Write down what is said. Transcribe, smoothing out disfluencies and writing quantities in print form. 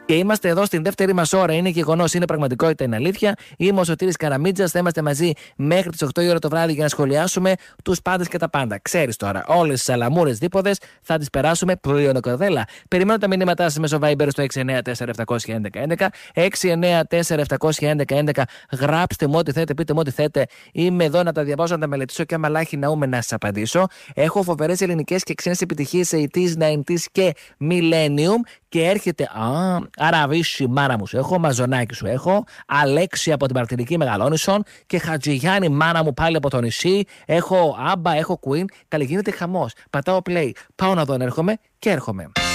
Και είμαστε εδώ στην δεύτερη μας ώρα. Είναι γεγονός, είναι πραγματικότητα, είναι αλήθεια. Είμαι ο Σωτήρης Καραμίτζας. Θα είμαστε μαζί μέχρι τις 8 η ώρα το βράδυ για να σχολιάσουμε τους πάντες και τα πάντα. Ξέρεις τώρα, όλες τις αλαμούρες δίποδες θα τις περάσουμε πλειονοκορδέλα. Περιμένω τα μηνύματά σας μέσω Viber στο 694-711-11. 694-711-11. Γράψτε μου ό,τι θέλετε, πείτε μου ό,τι θέλετε. Είμαι εδώ να τα διαβάσω, να τα μελετήσω και άμα λάχει ναούμε να σας απαντήσω. Έχω φοβερές ελληνικές και ξένες επιτυχίες 80s, 90s και Millennium. Και έρχεται. Αραβίσι, μάνα μου σου έχω. Μαζονάκι σου έχω. Αλέξη από την Μαρτυρική Μεγαλόνισσον. Και Χατζηγιάννη, μάνα μου πάλι από το νησί. Έχω Άμπα, έχω Queen. Καλή, γίνεται χαμός. Πατάω play. Πάω να δω αν έρχομαι και έρχομαι.